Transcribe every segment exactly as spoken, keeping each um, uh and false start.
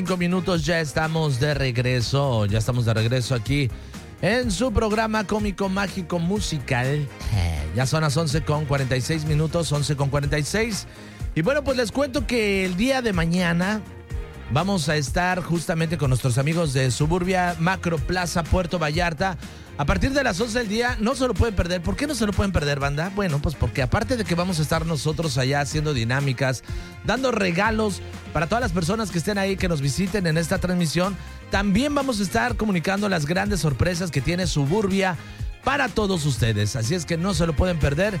Cinco minutos, ya estamos de regreso, ya estamos de regreso aquí en su programa cómico, mágico, musical. Ya son las once con cuarenta y seis minutos, once con cuarenta y seis. Y bueno, pues les cuento que el día de mañana vamos a estar justamente con nuestros amigos de Suburbia Macro Plaza Puerto Vallarta. A partir de las once del día, no se lo pueden perder. ¿Por qué no se lo pueden perder, banda? Bueno, pues porque aparte de que vamos a estar nosotros allá haciendo dinámicas, dando regalos para todas las personas que estén ahí, que nos visiten en esta transmisión, también vamos a estar comunicando las grandes sorpresas que tiene Suburbia para todos ustedes. Así es que no se lo pueden perder.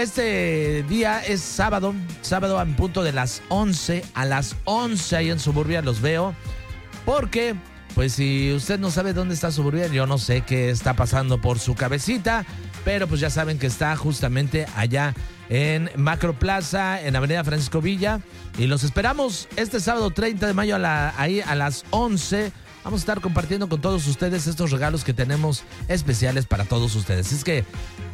Este día es sábado, sábado en punto de las once, a las once ahí en Suburbia los veo, porque pues si usted no sabe dónde está Suburbia, yo no sé qué está pasando por su cabecita, pero pues ya saben que está justamente allá en Macro Plaza, en Avenida Francisco Villa, y los esperamos este sábado treinta de mayo a la, ahí a las once. Vamos a estar compartiendo con todos ustedes estos regalos que tenemos especiales para todos ustedes. Es que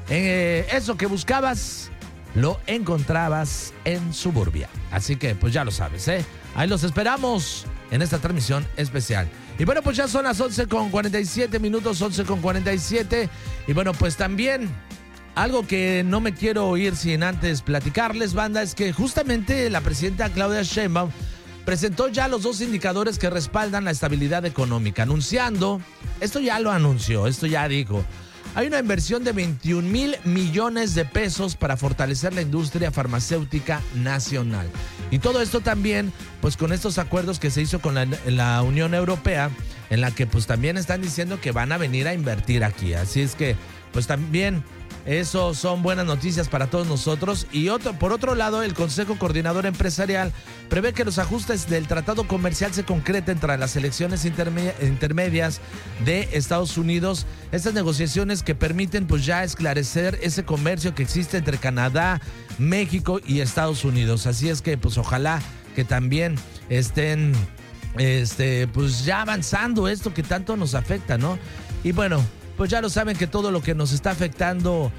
eh, eso que buscabas lo encontrabas en Suburbia. Así que pues ya lo sabes, ¿eh? Ahí los esperamos en esta transmisión especial. Y bueno, pues ya son las once con cuarenta y siete minutos, once con cuarenta y siete. Y bueno, pues también algo que no me quiero ir sin antes platicarles, banda, es que justamente la presidenta Claudia Sheinbaum presentó ya los dos indicadores que respaldan la estabilidad económica, anunciando, esto ya lo anunció, esto ya dijo, hay una inversión de veintiún mil millones de pesos para fortalecer la industria farmacéutica nacional. Y todo esto también, pues con estos acuerdos que se hizo con la, la Unión Europea, en la que pues también están diciendo que van a venir a invertir aquí. Así es que, pues también eso son buenas noticias para todos nosotros. Y otro, por otro lado, el Consejo Coordinador Empresarial prevé que los ajustes del tratado comercial se concreten tras las elecciones interme- intermedias de Estados Unidos. Estas negociaciones que permiten pues ya esclarecer ese comercio que existe entre Canadá, México y Estados Unidos. Así es que pues ojalá que también estén este, pues ya avanzando esto que tanto nos afecta, ¿no? Y bueno, pues ya lo saben que todo lo que nos está afectando